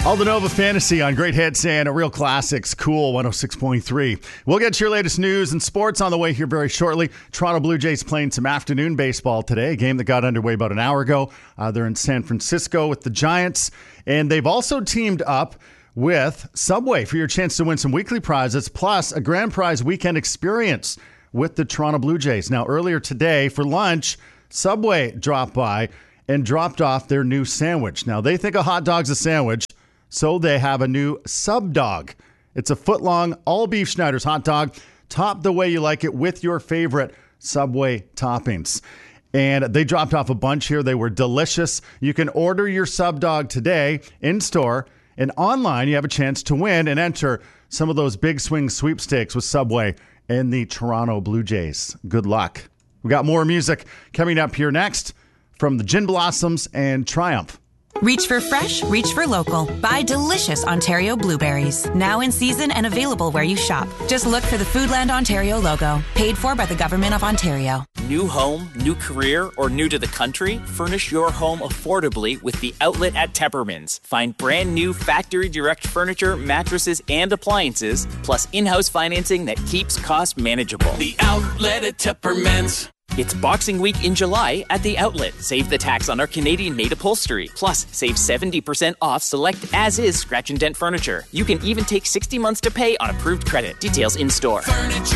All the Nova Fantasy on Great Hits and Real Classics, Cool 106.3. We'll get to your latest news and sports on the way here very shortly. Toronto Blue Jays playing some afternoon baseball today, a game that got underway about an hour ago. They're in San Francisco with the Giants, and they've also teamed up with Subway for your chance to win some weekly prizes, plus a grand prize weekend experience with the Toronto Blue Jays. Now, earlier today for lunch, Subway dropped by and dropped off their new sandwich. Now, they think a hot dog's a sandwich, so they have a new Sub Dog. It's a foot-long, all-beef Schneider's hot dog, topped the way you like it with your favorite Subway toppings. And they dropped off a bunch here. They were delicious. You can order your Sub Dog today in-store, and online you have a chance to win and enter some of those big swing sweepstakes with Subway and the Toronto Blue Jays. Good luck. We got more music coming up here next from the Gin Blossoms and Triumph. Reach for fresh, reach for local. Buy delicious Ontario blueberries. Now in season and available where you shop. Just look for the Foodland Ontario logo. Paid for by the Government of Ontario. New home, new career, or new to the country? Furnish your home affordably with The Outlet at Tepperman's. Find brand new factory direct furniture, mattresses, and appliances, plus in-house financing that keeps costs manageable. The Outlet at Tepperman's. It's Boxing Week in July at The Outlet. Save the tax on our Canadian-made upholstery. Plus, save 70% off select as-is scratch and dent furniture. You can even take 60 months to pay on approved credit. Details in store. Furniture.